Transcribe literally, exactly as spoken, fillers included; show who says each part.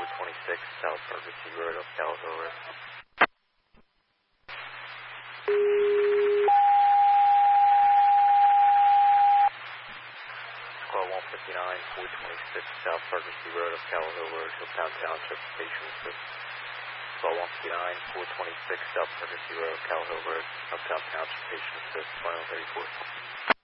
Speaker 1: twenty-six South Ferguson Road, Uptown Hill Road. Squad one fifty-nine, four twenty-six South Ferguson Road, Uptown Hill Road, Hilltown Township, Station Assist. Squad one fifty-nine, four twenty-six South Ferguson Road, Uptown Hill Road, Uptown Township, Station Assist, twenty-one thirty-four.